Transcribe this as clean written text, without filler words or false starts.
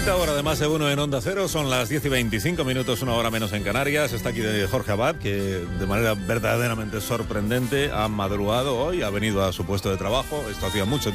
Quinta hora de Más de Uno en Onda Cero, son las 10:25, una hora menos en Canarias. Está aquí Jorge Abad, que de manera verdaderamente sorprendente ha madrugado hoy, ha venido a su puesto de trabajo. Esto hacía mucho